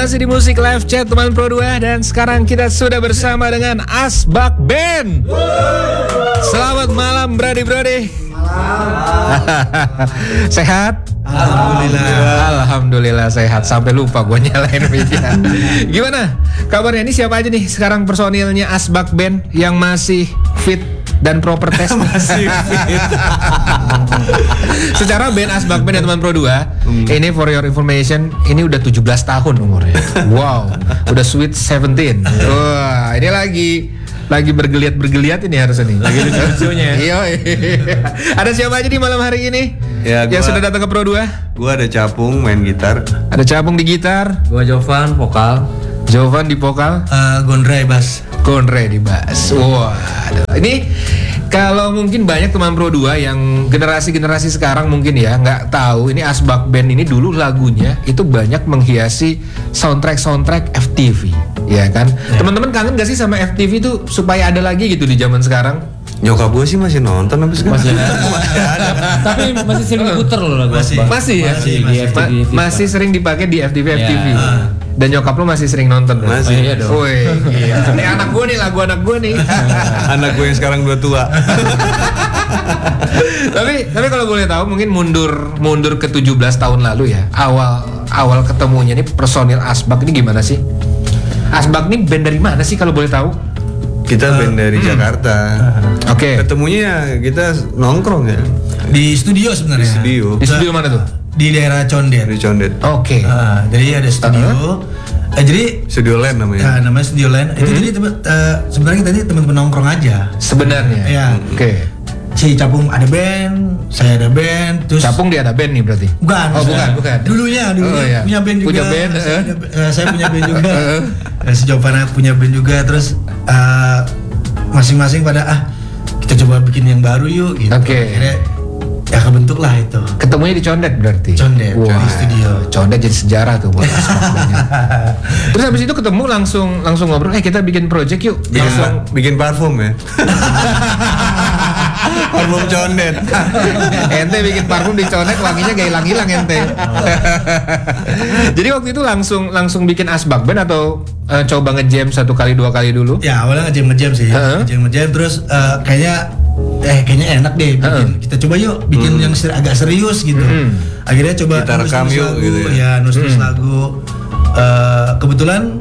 masih di Musik Live Chat teman Pro 2 dan sekarang kita sudah bersama dengan Asbak Band. Selamat malam Brody. Sehat? Alhamdulillah sehat. Sampai lupa gue nyalain media. Gimana kabarnya? Ini siapa aja nih sekarang personilnya Asbak Band yang masih fit dan proper test? Masih fit. Secara band Asbak Band ya teman Pro 2, ini for your information, ini udah 17 tahun umurnya. Wow, udah sweet 17. Wah, ini lagi bergeliat ini harusnya nih. Lagi lucu-lucunya. Iya. Ada siapa aja di malam hari ini? Ya, yang sudah datang ke Pro 2? Gua ada Capung main gitar. Ada Capung di gitar. Gua Jovan vokal. Jovan di vokal. Gondre bass. Gondre di bass. Wah, ini kalau mungkin banyak teman Pro 2 yang generasi sekarang mungkin ya nggak tahu ini Asbak Band ini dulu lagunya itu banyak menghiasi soundtrack FTV, ya kan? Ya. Teman-teman kangen gak sih sama FTV itu supaya ada lagi gitu di zaman sekarang? Nyokap gue sih masih nonton habis sekarang. Masih ada. Tapi masih sering puter loh lagu. Masih ya. Masih sering dipakai di FTV. Dan nyokap lu masih sering nonton. Masih. Iya dong. Woi, iya. Ini anak gue nih, lagu anak gue nih. Anak gue yang sekarang udah tua. tapi kalau boleh tahu mungkin mundur ke 17 tahun lalu ya. Awal ketemunya nih personil Asbak ini gimana sih? Asbak ini band dari mana sih kalau boleh tahu? Kita band dari Jakarta. Oke. Ketemunya kita nongkrong ya. Di studio sebenarnya. Di studio mana tuh? Di daerah Condet. Di Condet. Oke. Jadi ada studio. Jadi Studio Land namanya. namanya Studio Land. Itu jadi sebenarnya kita ini teman-teman nongkrong aja. Sebenarnya. Iya. Oke. Si Capung ada band, saya ada band, terus Capung dia ada band nih berarti? Bukan. Oh, bukan. Dulunya iya. punya band juga. Punya band. Saya punya band juga. Si Jovana punya band juga. Terus masing-masing pada kita coba bikin yang baru yuk gitu. Oke. Akhirnya ya kebentuk lah itu. Ketemunya di Condet berarti? Condet, Wah, di studio. Condet jadi sejarah tuh buat Asbak Bandnya. Terus habis itu ketemu langsung ngobrol, kita bikin project yuk. Bikin parfum ya. Parfum Condet. Ente bikin parfum di Condet, wanginya gak hilang-hilang ente. Jadi waktu itu langsung bikin Asbak Band atau coba nge-jam 1 kali 2 kali dulu? Ya awalnya nge-jam sih. Nge-jam terus kayaknya enak deh bikin. Kita coba yuk bikin yang agak serius gitu. Akhirnya coba kita rekam yuk lagu, gitu ya. Nulis lagu. Kebetulan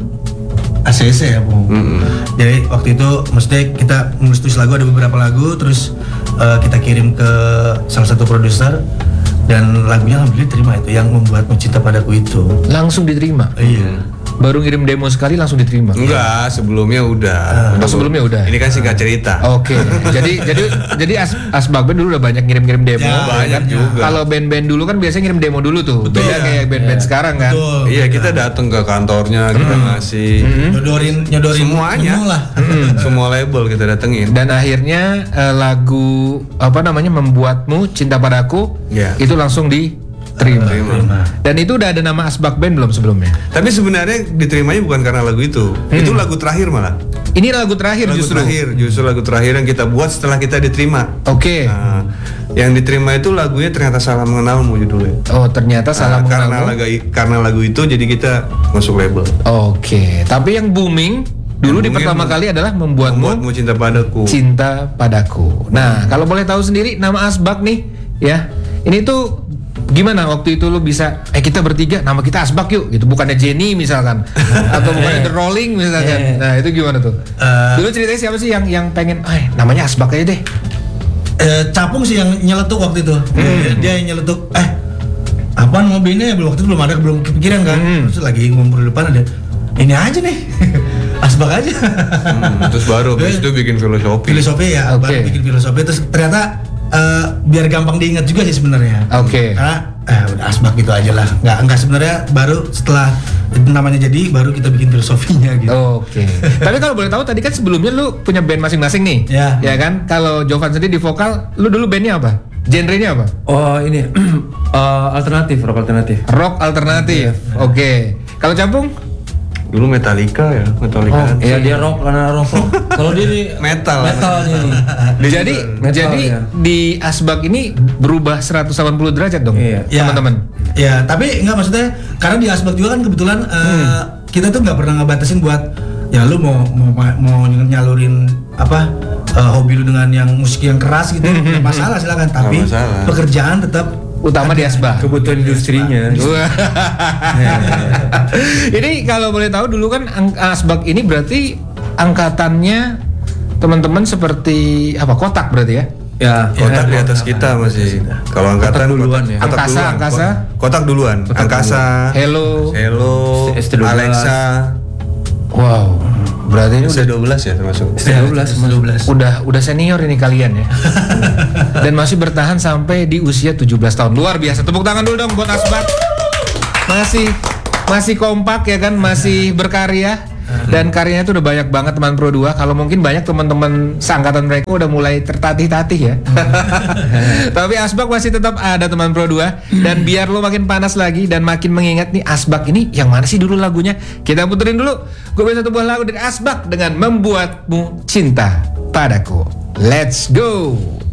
ACC ya Bu. Jadi waktu itu maksudnya kita nulis lagu, ada beberapa lagu, terus kita kirim ke salah satu produser dan lagunya alhamdulillah terima, itu yang membuatmu cinta padaku itu. Langsung diterima? Iya. Baru ngirim demo sekali langsung diterima? Enggak, sebelumnya udah. Sebelumnya udah? Ini kan singkat cerita. Oke. Jadi Asbak Band dulu udah banyak ngirim demo. Ya, banyak juga. Kalau band-band dulu kan biasanya ngirim demo dulu tuh. Betul, beda kayak band-band sekarang kan. Betul. Iya, kita datang ke kantornya, kita ngasih nyodorin semuanya. Semua label kita datengin. Dan akhirnya lagu Membuatmu Cinta Padaku itu langsung diterima. Dan itu udah ada nama Asbak Band belum sebelumnya? Tapi sebenarnya diterimanya bukan karena lagu itu. Itu lagu terakhir malah. Ini lagu terakhir justru lagu terakhir yang kita buat setelah kita diterima. Oke. Nah, yang diterima itu lagunya ternyata Salah Mengenalmu judulnya. Oh, ternyata Salah Mengenalmu. Karena lagu itu jadi kita masuk label. Oke. Tapi yang booming dulu di pertama kali adalah Membuatmu Cinta Padaku. Cinta Padaku. Nah, kalau boleh tahu sendiri nama Asbak nih, ya. Ini tuh gimana waktu itu lu bisa kita bertiga nama kita Asbak yuk gitu, bukannya Jenny misalkan atau bukannya The Rolling misalkan. Nah, itu gimana tuh? Dulu ceritanya siapa sih yang pengen namanya Asbak aja deh? Capung sih yang nyeletuk waktu itu. Dia yang nyeletuk apa nama bandnya waktu itu belum kepikiran kan. Terus lagi ngumpul di depan ada ini aja nih. Asbak aja. Terus baru habis itu bikin filosofi ya. Baru bikin filosofi terus ternyata biar gampang diingat juga sih sebenarnya. Oke. Karena udah Asbak gitu aja lah. Enggak sebenarnya baru setelah namanya jadi baru kita bikin filosofinya gitu. Oke. Tapi kalau boleh tahu tadi kan sebelumnya lu punya band masing-masing nih. Ya kan? Kalau Jovan sendiri di vokal, lu dulu bandnya apa? Genrenya apa? Oh, ini alternatif, rock alternatif. Rock alternatif. Oke. Kalau Capung? Dulu Metallica. Iya, dia rock karena rock. Kalau dia di metal ini. Jadi di Asbak ini berubah 180 derajat dong, teman-teman. Ya, tapi enggak maksudnya karena di Asbak juga kan kebetulan kita tuh nggak pernah ngebatasin buat ya lu mau nyalurin apa hobi lu dengan yang musik yang keras gitu, nggak masalah silakan. Tapi masalah. pekerjaan tetap Utama di Asbak. Kebutuhan industrinya. Ini kalau boleh tahu dulu kan Asbak ini berarti angkatannya teman-teman seperti apa? Kotak berarti ya? Ya, kotak di atas kita masih. Kalau angkatan duluan ya. Kotak Angkasa, duluan. Angkasa. Kotak duluan. Angkasa. Hello. ST12. Alexa. Wow. Berarti ini udah ST12 ya termasuk. ST12. udah senior ini kalian ya. Dan masih bertahan sampai di usia 17 tahun. Luar biasa. Tepuk tangan dulu dong buat Asbak. Masih kompak ya kan, masih berkarya. Dan karyanya itu udah banyak banget teman Pro 2. Kalau mungkin banyak teman-teman seangkatan mereka udah mulai tertatih-tatih ya. Tapi Asbak masih tetap ada teman Pro 2. Dan biar lo makin panas lagi dan makin mengingat nih Asbak ini yang mana sih dulu lagunya, kita puterin dulu. Gue punya satu buah lagu dari Asbak dengan Membuatmu Cinta Padaku. Let's go.